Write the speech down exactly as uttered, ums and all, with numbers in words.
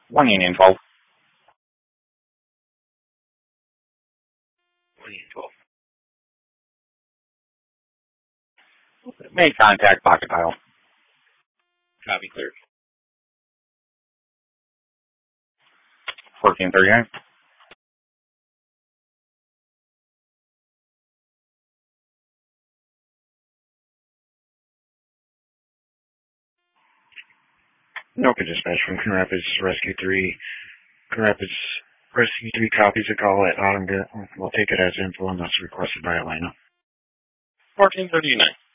one Union twelve. one Union twelve. Make contact, pocket dial. Copy, cleared. fourteen thirty-nine. NOCA dispatch from Coon Rapids Rescue three. Coon Rapids Rescue three copies a call at Autumn. We'll take it as info unless requested by Atlanta. fourteen thirty-nine.